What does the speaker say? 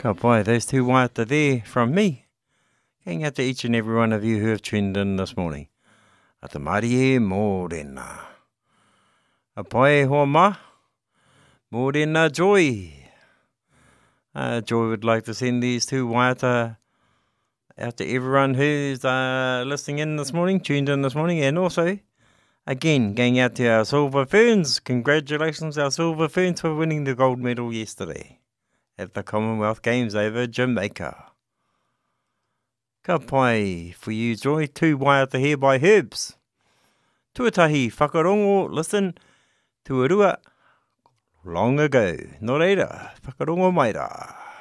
Ka pai, those two waiata there from me. Going out to each and every one of you who have tuned in this morning. A te mari e mōrena. A pai hoa ma, mōrena Joy. Joy would like to send these two waiata out to everyone who's listening in this morning, tuned in this morning, and also, again, going out to our Silver Ferns. Congratulations, our Silver Ferns, for winning the gold medal yesterday at the Commonwealth Games over Jamaica. Ka pai for you, Joy. Two waiata here by Herbs. Tuatahi whakarongo, listen, tuarua, long ago. Nō reira, whakarongo mai rā.